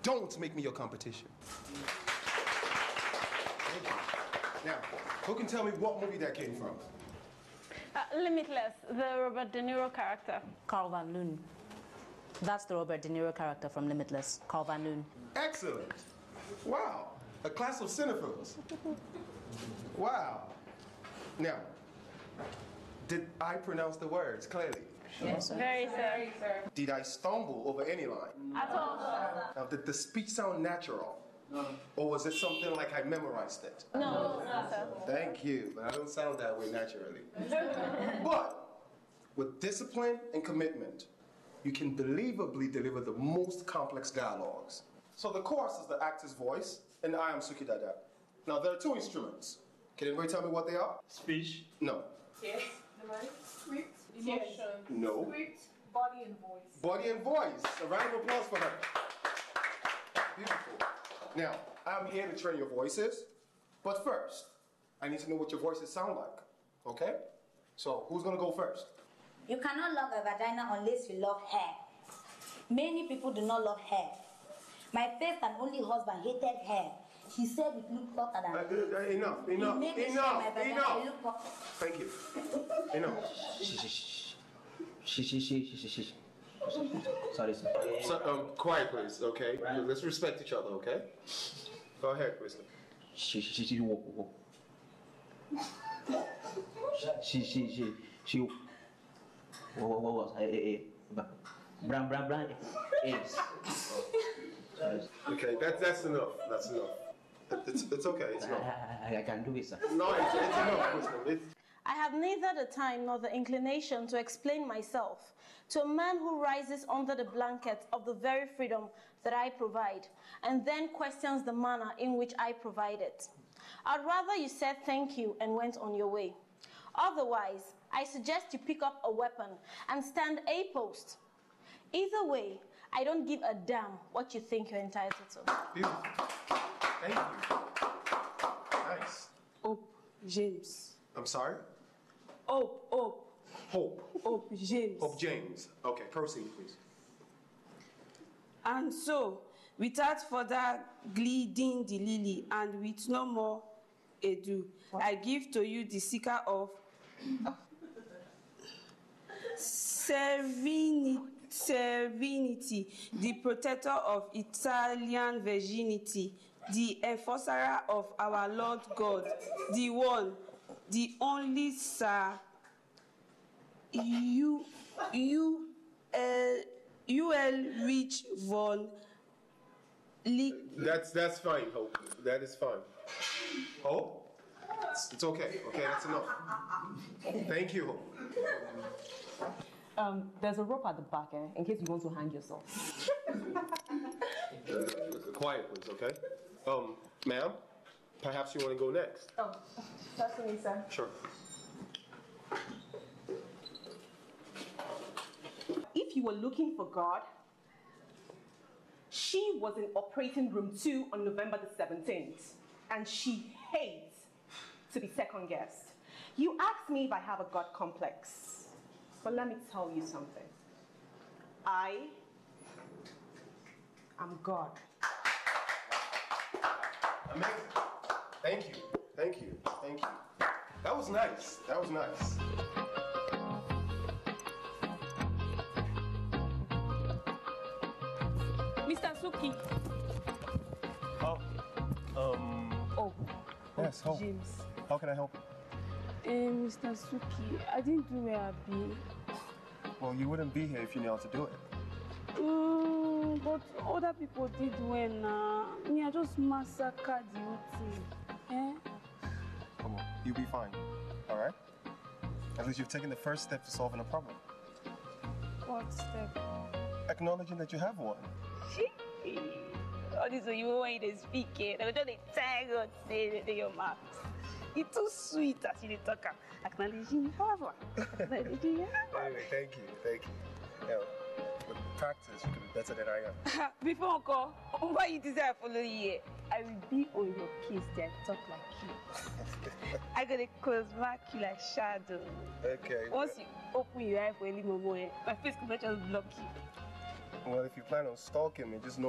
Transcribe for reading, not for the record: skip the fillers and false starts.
Don't make me your competition. Thank you. Now, who can tell me what movie that came from? Limitless, the Robert De Niro character. Carl Van Loon. That's the Robert De Niro character from Limitless, Carl Van Loon. Excellent. Wow. A class of cinephiles. Wow. Now, did I pronounce the words clearly? Yes, sir. Very, sir. Did I stumble over any line? At all, sir. Now, did the speech sound natural? No. Or was it something like I memorized it? No, sir. Thank you, but I don't sound that way naturally. But with discipline and commitment, you can believably deliver the most complex dialogues. So the chorus is the actor's voice, and I am Suki Dada. Now, there are two instruments. Can anybody tell me what they are? Speech. No. Yes, the mind, script, emotion. No. Script, body and voice. Body and voice. A round of applause for her. Beautiful. Now, I'm here to train your voices, but first, I need to know what your voices sound like, okay? So, who's gonna go first? You cannot love a vagina unless you love hair. Many people do not love hair. My first and only husband hated hair. He said it looked hotter than Enough. Thank you. Enough. Sorry, sir. So, quiet, please, okay? Let's respect each other, okay? Go ahead, Wisdom. What was brown eggs. Okay, that's enough. That's enough. It's okay. It's enough. I can do it, sir. No, it's enough, Wisdom. I have neither the time nor the inclination to explain myself to a man who rises under the blanket of the very freedom that I provide and then questions the manner in which I provide it. I'd rather you said thank you and went on your way. Otherwise, I suggest you pick up a weapon and stand a post. Either way, I don't give a damn what you think you're entitled to. Beautiful. Thank you. Nice. Hope, James. I'm sorry? Hope. Hope. Hope, James. Hope James. Okay, proceed, please. And so, without further gilding the lily, and with no more ado, I give to you the seeker of serenity, the protector of Italian virginity, the enforcer of our Lord God, the one, the only Sir Rich von Lee. That's fine, Hope. That is fine. Hope? It's okay. Okay, that's enough. Thank you, Hope. There's a rope at the back, in case you want to hang yourself. Quiet, please, okay? Ma'am, perhaps you want to go next? Oh, certainly, sir. Sure. If you were looking for God, she was in operating room 2 on November the 17th, and she hates to be second guessed. You asked me if I have a God complex, but let me tell you something. I am God. Amazing. Thank you. Thank you. Thank you. That was nice. That was nice. Mr. Suki. Oh, yes, Hope. James. How can I help you? Mr. Suki, I didn't do where I've been. Well, you wouldn't be here if you knew how to do it. But other people did when me, I just massacred the whole thing. Eh? Come on, you'll be fine. All right? At least you've taken the first step to solving a problem. What step? Acknowledging that you have one. All this you want to speak it. I just thank God say to your mouth. It's too sweet as you talk. Acknowledging you have one. Acknowledging you have one. Anyway, thank you. Thank you. Yeah, with practice, you can be better than I am. Before Uncle, why you desire follow you? I will be on your case then talk like you. I gotta close back you like shadow. Okay. Once you open your eye for any moment, my face could not just block you. Well, if you plan on stalking me, just know